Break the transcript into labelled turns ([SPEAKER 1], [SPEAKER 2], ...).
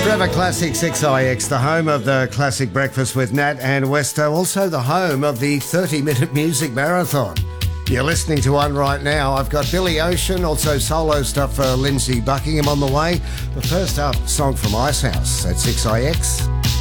[SPEAKER 1] Forever Classic 6IX, the home of the Classic Breakfast with Nat and Westo, also the home of the 30-minute music marathon. You're listening to one right now. I've got Billy Ocean, also solo stuff for Lindsey Buckingham on the way. But first up, song from Icehouse at 6IX.